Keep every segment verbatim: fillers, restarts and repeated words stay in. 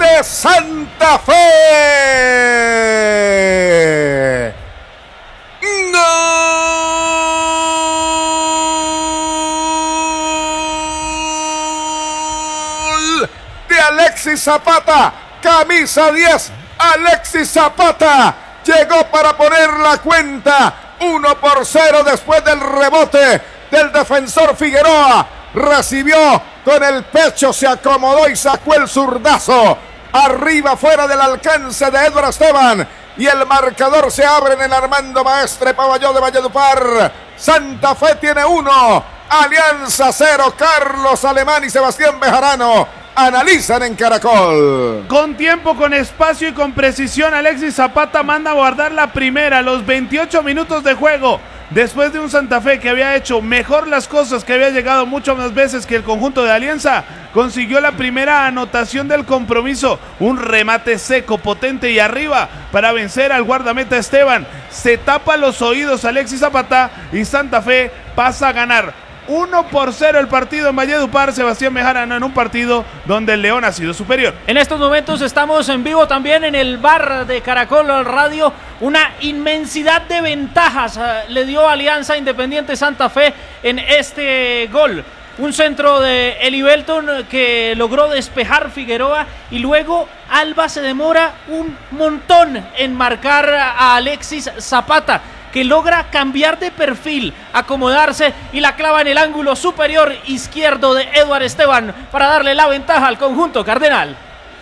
de Santa Fe. ¡Gol! De Alexis Zapata, camisa diez, Alexis Zapata llegó para poner la cuenta, uno por cero después del rebote del defensor Figueroa, recibió con el pecho, se acomodó y sacó el zurdazo, arriba fuera del alcance de Edward Esteban, y el marcador se abre en el Armando Maestre Pavalló de Valledupar. Santa Fe tiene uno, Alianza cero. Carlos Alemán y Sebastián Bejarano analizan en Caracol. Con tiempo, con espacio y con precisión, Alexis Zapata manda a guardar la primera, los veintiocho minutos de juego. Después de un Santa Fe que había hecho mejor las cosas, que había llegado muchas más veces que el conjunto de Alianza, consiguió la primera anotación del compromiso. Un remate seco, potente y arriba para vencer al guardameta Esteban. Se tapa los oídos Alexis Zapata y Santa Fe pasa a ganar uno por cero el partido en Valledupar. Sebastián Bejarano en un partido donde el León ha sido superior. En estos momentos estamos en vivo también en el bar de Caracol Radio. Una inmensidad de ventajas uh, le dio Alianza Independiente Santa Fe en este gol. Un centro de Eli Belton que logró despejar Figueroa, y luego Alba se demora un montón en marcar a Alexis Zapata, que logra cambiar de perfil, acomodarse y la clava en el ángulo superior izquierdo de Edward Esteban para darle la ventaja al conjunto cardenal.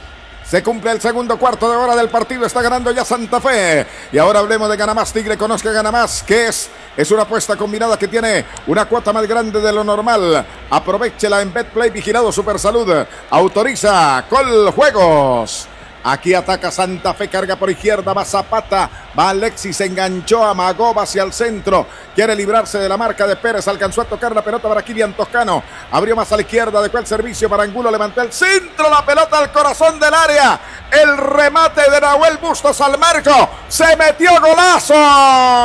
Se cumple el segundo cuarto de hora del partido, está ganando ya Santa Fe. Y ahora hablemos de Gana Más Tigre, conozca Gana Más, que es, es una apuesta combinada que tiene una cuota más grande de lo normal. Aprovéchela en Betplay, vigilado Supersalud. Autoriza Coljuegos. Aquí ataca Santa Fe, carga por izquierda, va Zapata, va Alexis, enganchó, amagó, va hacia el centro, quiere librarse de la marca de Pérez, alcanzó a tocar la pelota para Kilian Toscano, abrió más a la izquierda, dejó el servicio para Angulo, levantó el centro, la pelota al corazón del área, el remate de Nahuel Bustos al marco, se metió, golazo.